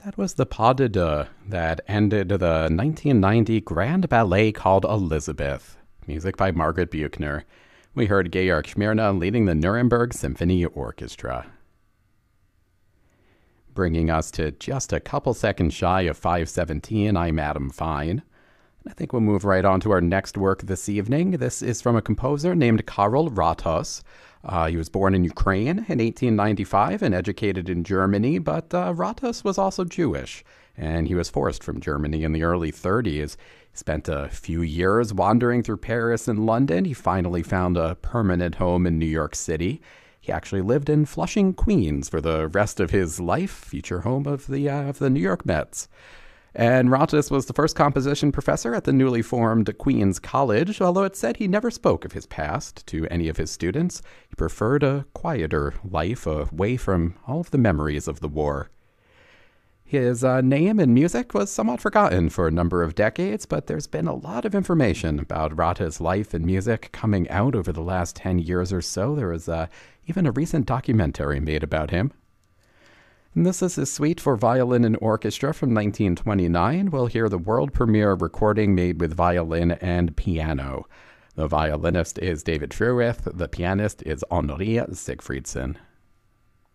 That was the pas de deux that ended the 1990 grand ballet called Elizabeth. Music by Margaret Buchner. We heard Georg Schmirna leading the Nuremberg Symphony Orchestra. Bringing us to just a couple seconds shy of 5:17, I'm Adam Fine. I think we'll move right on to our next work this evening. This is from a composer named Karol Ratos. He was born in Ukraine in 1895 and educated in Germany, but Ratos was also Jewish, and he was forced from Germany in the early 30s. He spent a few years wandering through Paris and London. He finally found a permanent home in New York City. He actually lived in Flushing, Queens for the rest of his life, future home of the New York Mets. And Ratos was the first composition professor at the newly formed Queens College, although it's said he never spoke of his past to any of his students. He preferred a quieter life away from all of the memories of the war. His name and music was somewhat forgotten for a number of decades, but there's been a lot of information about Ratos' life and music coming out over the last 10 years or so. There was even a recent documentary made about him. And this is his suite for violin and orchestra from 1929. We'll hear the world premiere recording made with violin and piano. The violinist is David Fruith. The pianist is Henri Sigfridsson.